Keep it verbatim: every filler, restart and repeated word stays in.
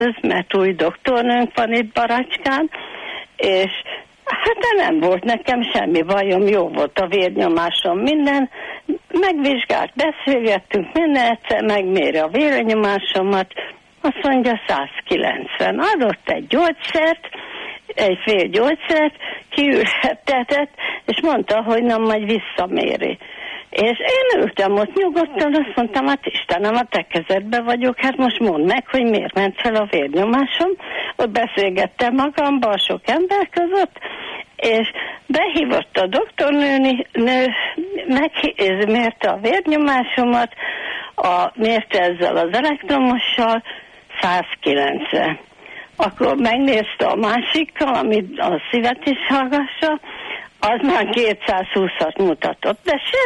mert új doktornőnk van itt Baracskán, és hát de nem volt nekem semmi bajom, jó volt a vérnyomásom, minden, megvizsgált, beszélgettünk, minden egyszer megméri a vérnyomásomat, azt mondja száz kilencven, adott egy gyógyszert, egy fél gyógyszert, kiültetett, és mondta, hogy nem, majd visszaméri. És én ültem ott nyugodtan, azt mondtam, hát Istenem, a te kezedbe vagyok, hát most mondd meg, hogy miért ment fel a vérnyomásom. Ott beszélgettem magamban a sok ember között, és behívott a doktornő, nő, megmérte a vérnyomásomat, a, mérte ezzel az elektromossal, száz kilencven. Akkor megnézte a másikkal, amit a szívet is hallgassa, az már kétszázhúszat mutatott, de